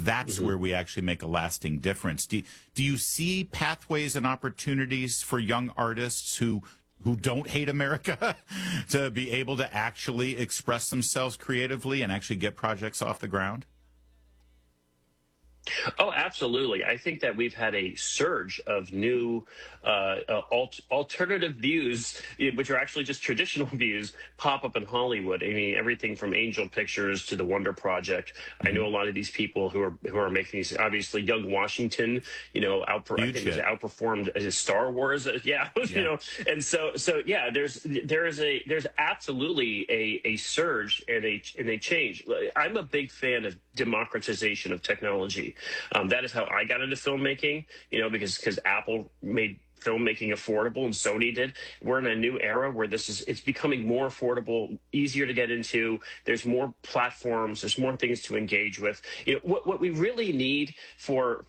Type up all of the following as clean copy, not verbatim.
that's where we actually make a lasting difference. Do you see pathways and opportunities for young artists who don't hate America to be able to actually express themselves creatively and actually get projects off the ground? Oh, absolutely. I think that we've had a surge of new alternative views, which are actually just traditional views, pop up in Hollywood. I mean, everything from Angel Pictures to the Wonder Project. I know a lot of these people who are making these. Obviously, Young Washington, I think was outperformed Star Wars. Yeah, and so yeah, there's absolutely a surge and a change. I'm a big fan of democratization of technology. That is how I got into filmmaking, because Apple made filmmaking affordable and Sony did. We're in a new era where it's becoming more affordable, easier to get into. There's more platforms, there's more things to engage with. What we really need for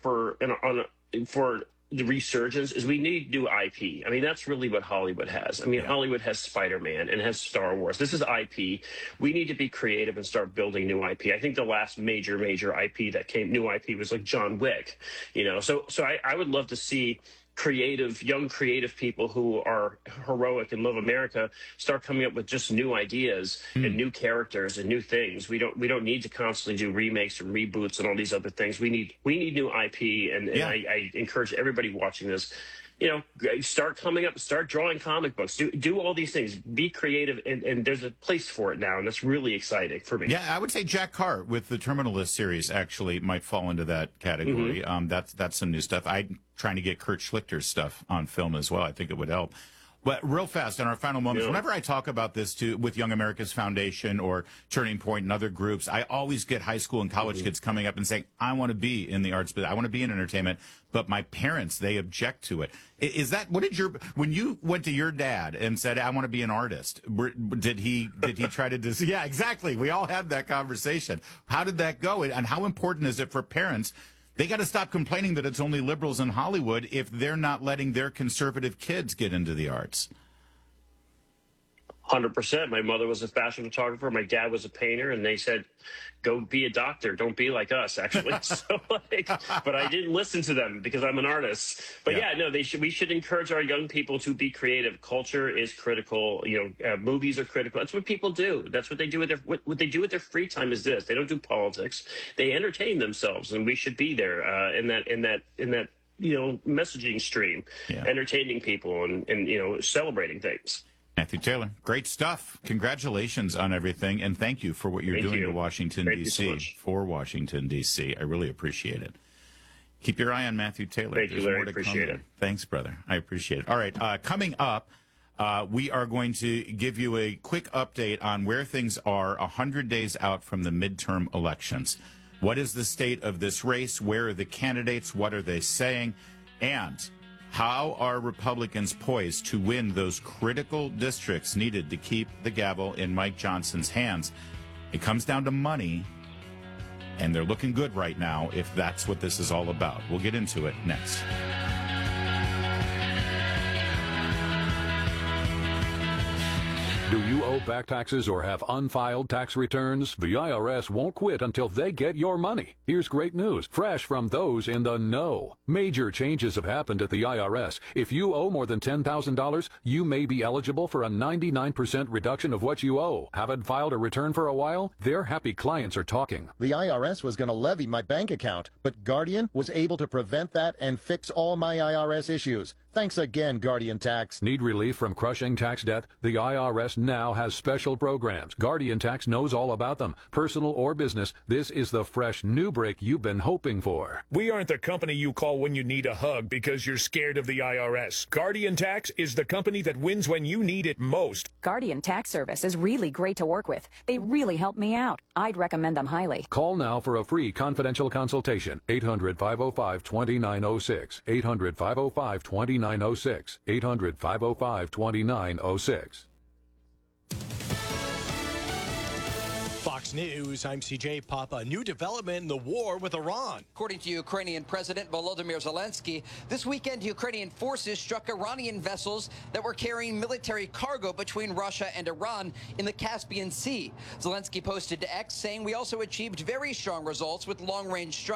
the resurgence is we need new IP. I mean, that's really what Hollywood has. I mean, Hollywood has Spider-Man and has Star Wars. This is IP. We need to be creative and start building new IP. I think the last major IP that came, new IP, was like John Wick. So I would love to see young creative people who are heroic and love America start coming up with just new ideas and new characters and new things. We don't need to constantly do remakes and reboots and all these other things. We need new IP, and I encourage everybody watching this, start coming up, start drawing comic books, do all these things, be creative, and there's a place for it now, and that's really exciting for me. Yeah, I would say Jack Carr with the Terminalist series actually might fall into that category. That's some new stuff. I'm trying to get Kurt Schlichter's stuff on film as well. I think it would help. But real fast, in our final moments, whenever I talk about this with Young America's Foundation or Turning Point and other groups, I always get high school and college kids coming up and saying, I want to be in the arts, but I want to be in entertainment, but my parents, they object to it. Is that, when you went to your dad and said, I want to be an artist, did he try to yeah, exactly. We all had that conversation. How did that go? And how important is it for parents? They got to stop complaining that it's only liberals in Hollywood if they're not letting their conservative kids get into the arts. 100%. My mother was a fashion photographer. My dad was a painter, and they said, "Go be a doctor. Don't be like us." Actually, but I didn't listen to them because I'm an artist. But we should encourage our young people to be creative. Culture is critical. Movies are critical. That's what people do. That's what they do what they do with their free time. Is this? They don't do politics. They entertain themselves, and we should be there in that messaging stream, entertaining people and celebrating things. Matthew Taylor, great stuff. Congratulations on everything, and thank you for what you're doing to Washington, D.C., for Washington, D.C. I really appreciate it. Keep your eye on Matthew Taylor. Thank you, Larry. I appreciate it. Thanks, brother. I appreciate it. All right, coming up, we are going to give you a quick update on where things are 100 days out from the midterm elections. What is the state of this race? Where are the candidates? What are they saying? And how are Republicans poised to win those critical districts needed to keep the gavel in Mike Johnson's hands? It comes down to money, and they're looking good right now if that's what this is all about. We'll get into it next. Do you owe back taxes or have unfiled tax returns? The IRS won't quit until they get your money. Here's great news, fresh from those in the know. Major changes have happened at the IRS. If you owe more than $10,000, you may be eligible for a 99% reduction of what you owe. Haven't filed a return for a while? Their happy clients are talking. The IRS was going to levy my bank account, but Guardian was able to prevent that and fix all my IRS issues. Thanks again, Guardian Tax. Need relief from crushing tax debt? The IRS now has special programs. Guardian Tax knows all about them. Personal or business, this is the fresh new break you've been hoping for. We aren't the company you call when you need a hug because you're scared of the IRS. Guardian Tax is the company that wins when you need it most. Guardian Tax Service is really great to work with. They really helped me out. I'd recommend them highly. Call now for a free confidential consultation. 800-505-2906. 800-505-2906. 800-505-2906. Fox News, I'm CJ Papa. New development in the war with Iran. According to Ukrainian President Volodymyr Zelensky, this weekend Ukrainian forces struck Iranian vessels that were carrying military cargo between Russia and Iran in the Caspian Sea. Zelensky posted to X saying, "We also achieved very strong results with long-range strikes."